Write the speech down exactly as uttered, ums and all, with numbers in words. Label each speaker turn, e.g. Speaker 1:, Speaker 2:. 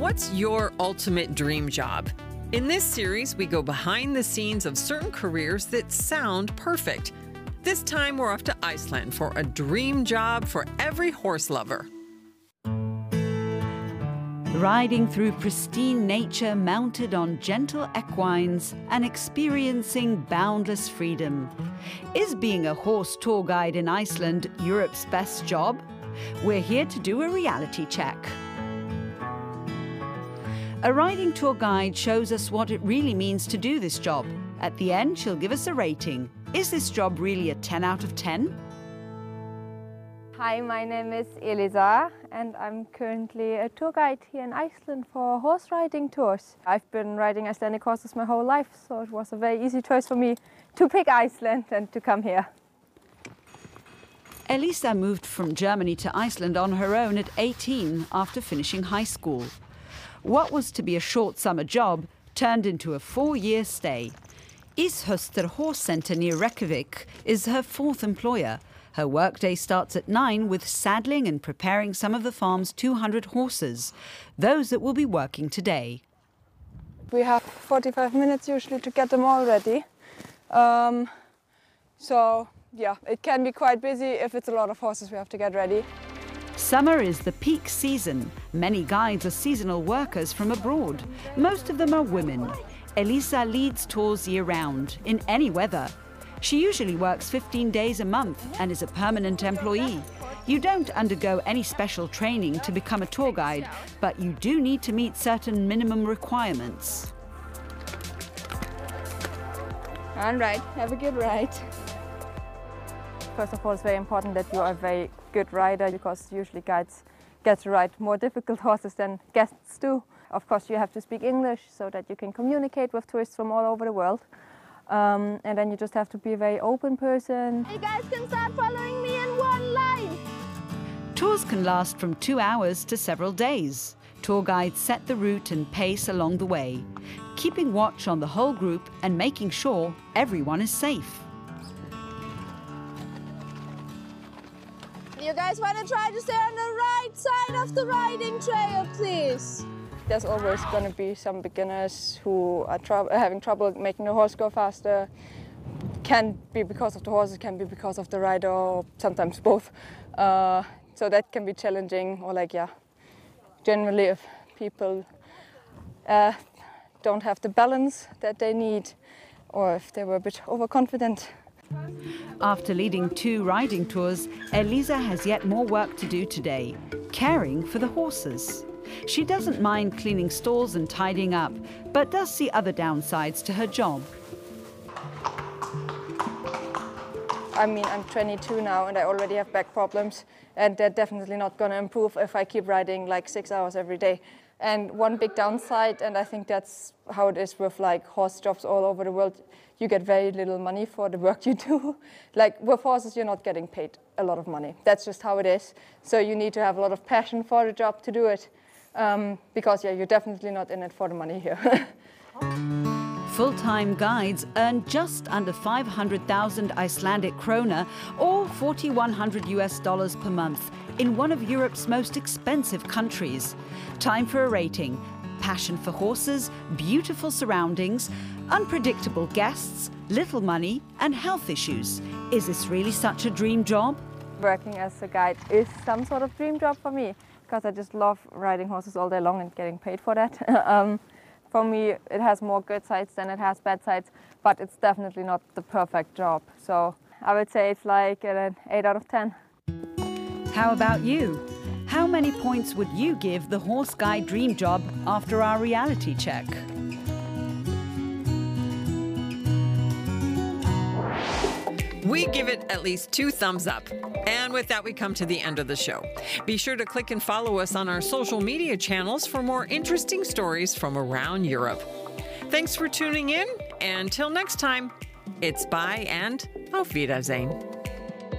Speaker 1: What's your ultimate dream job? In this series, we go behind the scenes of certain careers that sound perfect. This time, we're off to Iceland for a dream job for every horse lover.
Speaker 2: Riding through pristine nature mounted on gentle equines and experiencing boundless freedom. Is being a horse tour guide in Iceland Europe's best job? We're here to do a reality check. A riding tour guide shows us what it really means to do this job. At the end, she'll give us a rating. Is this job really a ten out of ten?
Speaker 3: Hi, my name is Elisa and I'm currently a tour guide here in Iceland for horse riding tours. I've been riding Icelandic horses my whole life, so it was a very easy choice for me to pick Iceland and to come here.
Speaker 2: Elisa moved from Germany to Iceland on her own at eighteen after finishing high school. What was to be a short summer job turned into a four-year stay. Ishöster Horse Centre near Reykjavik is her fourth employer. Her workday starts at nine with saddling and preparing some of the farm's two hundred horses, those that will be working today.
Speaker 3: We have forty-five minutes usually to get them all ready. Um, so, yeah, it can be quite busy if it's a lot of horses we have to get ready.
Speaker 2: Summer is the peak season. Many guides are seasonal workers from abroad. Most of them are women. Elisa leads tours year-round, in any weather. She usually works fifteen days a month and is a permanent employee. You don't undergo any special training to become a tour guide, but you do need to meet certain minimum requirements.
Speaker 3: All right, have a good ride. First of all, it's very important that you are a very good rider, because usually guides get to ride more difficult horses than guests do. Of course, you have to speak English so that you can communicate with tourists from all over the world. Um, and then you just have to be a very open person. You guys can start following me in one line.
Speaker 2: Tours can last from two hours to several days. Tour guides set the route and pace along the way, keeping watch on the whole group and making sure everyone is safe.
Speaker 4: You guys want to try to stay on the right side of the riding trail, please?
Speaker 3: There's always going to be some beginners who are trou having trouble making the horse go faster. Can be because of the horses, can be because of the rider, or sometimes both. Uh, so that can be challenging, or like, yeah, generally if people uh, don't have the balance that they need, or if they were a bit overconfident.
Speaker 2: After leading two riding tours, Elisa has yet more work to do today, caring for the horses. She doesn't mind cleaning stalls and tidying up, but does see other downsides to her job.
Speaker 3: I mean, I'm twenty-two now and I already have back problems, and they're definitely not going to improve if I keep riding like six hours every day. And one big downside, and I think that's how it is with like horse jobs all over the world, you get very little money for the work you do. Like with horses, you're not getting paid a lot of money. That's just how it is. So you need to have a lot of passion for the job to do it. Um, because yeah, you're definitely not in it for the money here.
Speaker 2: Full-time guides earn just under five hundred thousand Icelandic krona, or forty-one hundred U S dollars per month, in one of Europe's most expensive countries. Time for a rating. Passion for horses, beautiful surroundings, unpredictable guests, little money, and health issues. Is this really such a dream job?
Speaker 3: Working as a guide is some sort of dream job for me, because I just love riding horses all day long and getting paid for that. um, for me, it has more good sides than it has bad sides, but it's definitely not the perfect job. So I would say it's like an eight out of ten.
Speaker 2: How about you? How many points would you give the horse guide dream job after our reality check?
Speaker 1: We give it at least two thumbs up. And with that, we come to the end of the show. Be sure to click and follow us on our social media channels for more interesting stories from around Europe. Thanks for tuning in. Until next time, it's bye and auf Wiedersehen.